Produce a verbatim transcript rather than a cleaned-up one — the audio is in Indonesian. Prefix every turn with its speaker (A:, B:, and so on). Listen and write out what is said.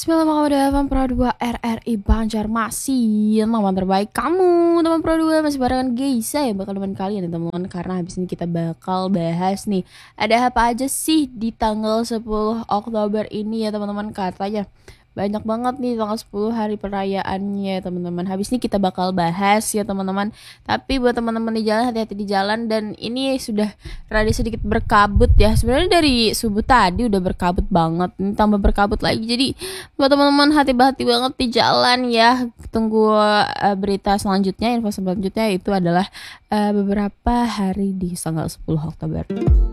A: Bismillahirrahmanirrahim. Pro dua R R I Banjarmasin, teman terbaik kamu. Teman Pro dua masih barengan Geisa ya, bakal teman kalian ya teman-teman. Karena habis ini kita bakal bahas nih, ada apa aja sih di tanggal sepuluh Oktober ini ya teman-teman. Katanya banyak banget nih tanggal sepuluh hari perayaannya teman-teman. Habis ini kita bakal bahas ya teman-teman. Tapi buat teman-teman di jalan, hati-hati di jalan. Dan ini sudah rada sedikit berkabut ya. Sebenarnya dari subuh tadi udah berkabut banget, ini tambah berkabut lagi. Jadi buat teman-teman hati-hati banget di jalan ya. Tunggu uh, berita selanjutnya, info selanjutnya itu adalah uh, beberapa hari di tanggal sepuluh Oktober.